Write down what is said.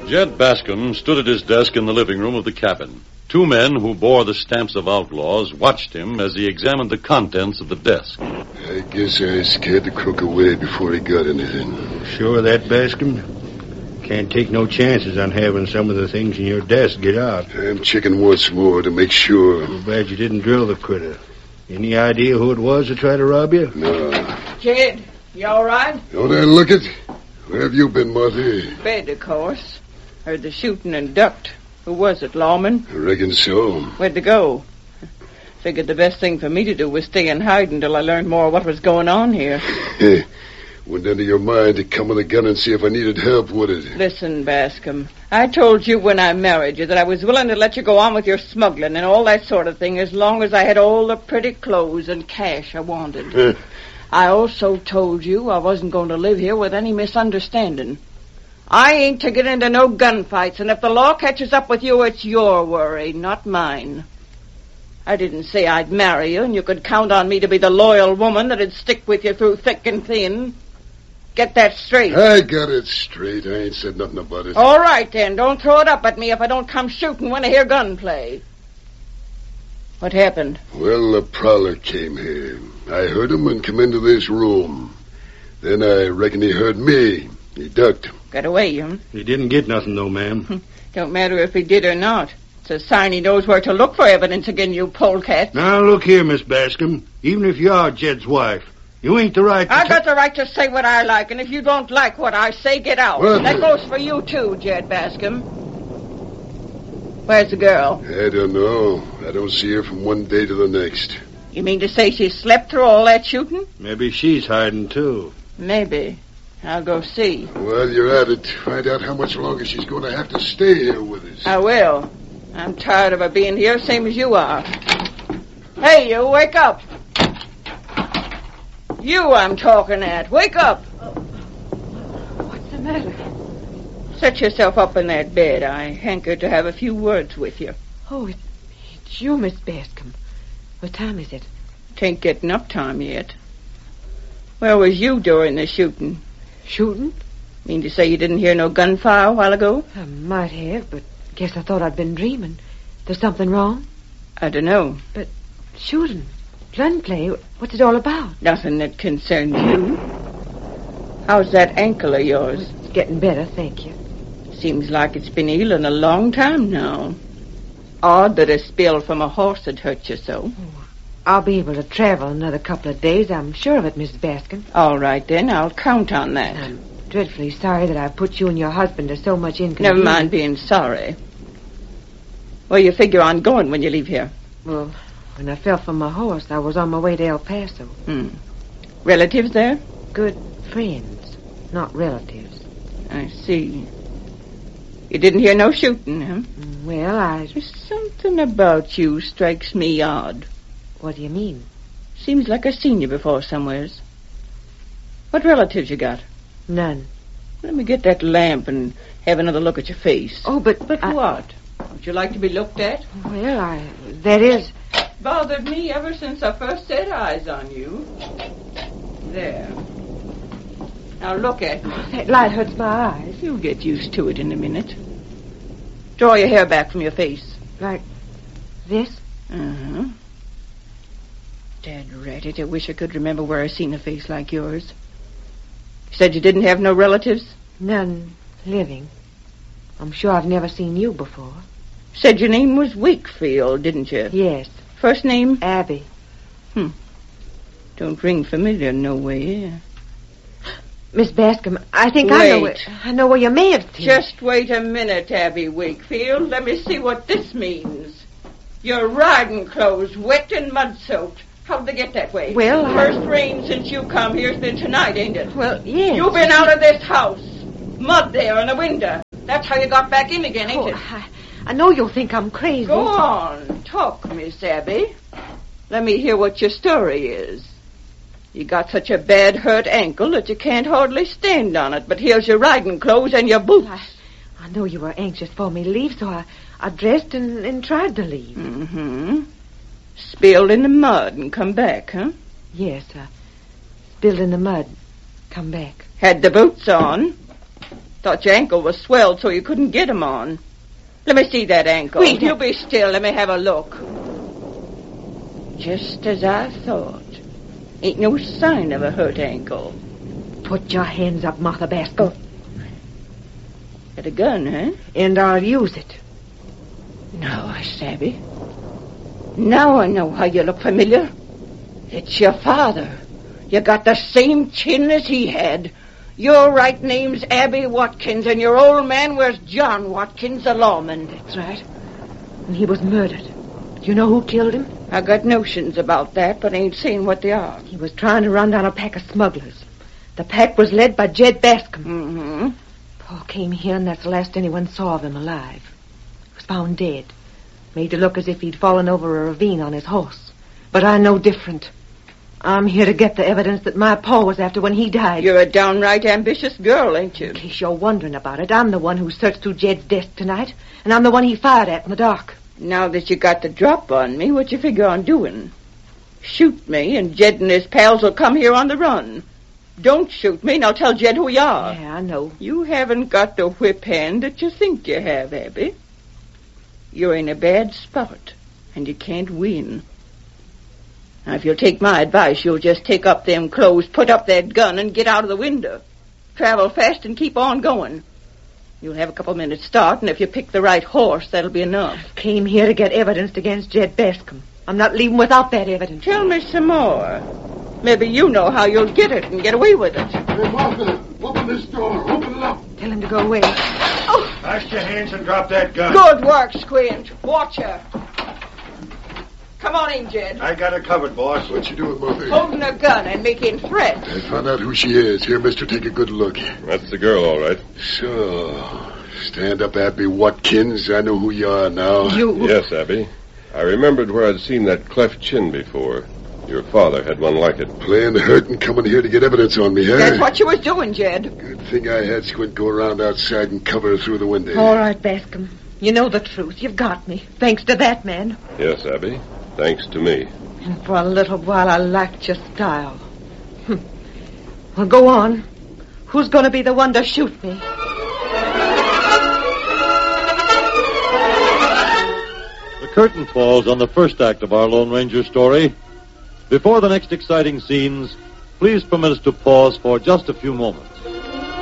Jed Bascom stood at his desk in the living room of the cabin. Two men who bore the stamps of outlaws watched him as he examined the contents of the desk. I guess I scared the crook away before he got anything. Sure of that, Bascom? Can't take no chances on having some of the things in your desk get out. I'm checking once more to make sure. Too bad you didn't drill the critter. Any idea who it was that tried to rob you? No. Jed, you all right? Don't I look it? Where have you been, Marty? Bed, of course. Heard the shooting and ducked. Who was it, Lawman? I reckon so. Where'd they go? Figured the best thing for me to do was stay and hide until I learned more of what was going on here. Went into your mind to come with a gun and see if I needed help with it. Listen, Bascom. I told you when I married you that I was willing to let you go on with your smuggling and all that sort of thing as long as I had all the pretty clothes and cash I wanted. I also told you I wasn't going to live here with any misunderstanding. I ain't to get into no gunfights, and if the law catches up with you, it's your worry, not mine. I didn't say I'd marry you, and you could count on me to be the loyal woman that'd stick with you through thick and thin. Get that straight. I got it straight. I ain't said nothing about it. All right, then. Don't throw it up at me if I don't come shooting when I hear gunplay. What happened? Well, the prowler came here. I heard him and come into this room. Then I reckon he heard me. He ducked. Got away, huh? He didn't get nothing, though, ma'am. Don't matter if he did or not. It's a sign he knows where to look for evidence against you polecats. Now, look here, Miss Bascom. Even if you are Jed's wife, you ain't the right to... I got the right to say what I like, and if you don't like what I say, get out. What? That goes for you, too, Jed Bascom. Where's the girl? I don't know. I don't see her from one day to the next. You mean to say she slept through all that shooting? Maybe she's hiding, too. Maybe. I'll go see. Well, you're at it. Find out how much longer she's going to have to stay here with us. I will. I'm tired of her being here, same as you are. Hey, you, wake up. You I'm talking at. Wake up. What's the matter? Set yourself up in that bed. I hankered to have a few words with you. Oh, it's you, Miss Bascom. What time is it? Tain't getting up time yet. Where was you during the shooting? Shooting? Mean to say you didn't hear no gunfire a while ago? I might have, but guess I thought I'd been dreaming. There's something wrong? I don't know. But shooting, gunplay, what's it all about? Nothing that concerns you. How's that ankle of yours? It's getting better, thank you. Seems like it's been healing a long time now. Odd that a spill from a horse had hurt you so. I'll be able to travel another couple of days, I'm sure of it, Mrs. Bascom. All right, then. I'll count on that. I'm dreadfully sorry that I put you and your husband to so much inconvenience. Never mind being sorry. Where you figure on going when you leave here? Well, when I fell from my horse, I was on my way to El Paso. Relatives there? Good friends, not relatives. I see. You didn't hear no shooting, huh? Well, There's something about you strikes me odd. What do you mean? Seems like I've seen you before somewheres. What relatives you got? None. Let me get that lamp and have another look at your face. Oh, but what? Would you like to be looked at? Well, that is... Bothered me ever since I first set eyes on you. There. Now look at me. That light hurts my eyes. You'll get used to it in a minute. Draw your hair back from your face. Like this? Uh-huh. Dead ratted. I wish I could remember where I seen a face like yours. You said you didn't have no relatives? None living. I'm sure I've never seen you before. Said your name was Wakefield, didn't you? Yes. First name? Abby. Don't ring familiar no way. Miss Bascom, I think Wait. I know where you may have seen. Just wait a minute, Abby Wakefield. Let me see what this means. Your riding clothes wet and mud-soaked. How'd they get that way? Well, First rain since you come here's been tonight, ain't it? Well, yes. You've been out of this house. Mud there in the window. That's how you got back in again, ain't it? I know you'll think I'm crazy. Go on. Talk, Miss Abby. Let me hear what your story is. You got such a bad hurt ankle that you can't hardly stand on it, but here's your riding clothes and your boots. I know you were anxious for me to leave, so I dressed and tried to leave. Mm-hmm. Spilled in the mud and come back, huh? Yes, spilled in the mud. Come back. Had the boots on? Thought your ankle was swelled so you couldn't get 'em on. Let me see that ankle. Wait. You be still. Let me have a look. Just as I thought. Ain't no sign of a hurt ankle. Put your hands up, Martha Bascom. Got a gun, huh? And I'll use it. Now I savvy. Now I know how you look familiar. It's your father. You got the same chin as he had. Your right name's Abby Watkins, and your old man was John Watkins, the lawman. That's right. And he was murdered. Do you know who killed him? I got notions about that, but ain't seen what they are. He was trying to run down a pack of smugglers. The pack was led by Jed Bascom. Mm-hmm. Paul came here, and that's the last anyone saw of him alive. He was found dead. Made to look as if he'd fallen over a ravine on his horse. But I know different. I'm here to get the evidence that my pa was after when he died. You're a downright ambitious girl, ain't you? In case you're wondering about it, I'm the one who searched through Jed's desk tonight, and I'm the one he fired at in the dark. Now that you got the drop on me, what you figure on doing? Shoot me, and Jed and his pals will come here on the run. Don't shoot me, and I'll tell Jed who you are. Yeah, I know. You haven't got the whip hand that you think you have, Abby. You're in a bad spot, and you can't win. Now, if you'll take my advice, you'll just take up them clothes, put up that gun, and get out of the window. Travel fast and keep on going. You'll have a couple minutes start, and if you pick the right horse, that'll be enough. Came here to get evidence against Jed Bascom. I'm not leaving without that evidence. Tell me some more. Maybe you know how you'll get it and get away with it. Hey, Martha, open this door. Open it up. Tell him to go away. Wash your hands and drop that gun. Good work, Squint. Watch her. Come on in, Jed. I got it covered, boss. What you doing, Martha? Holding a gun and making threats. I found out who she is. Here, mister, take a good look. That's the girl, all right. So, stand up, Abby Watkins. I know who you are now. Yes, Abby. I remembered where I'd seen that cleft chin before. Your father had one like it. Playing the hurt and coming here to get evidence on me, huh? That's what you was doing, Jed. Good thing I had Squint go around outside and cover her through the window. All right, Bascom. You know the truth. You've got me. Thanks to that man. Yes, Abby. Thanks to me. And for a little while, I liked your style. Well, go on. Who's going to be the one to shoot me? The curtain falls on the first act of our Lone Ranger story. Before the next exciting scenes, please permit us to pause for just a few moments.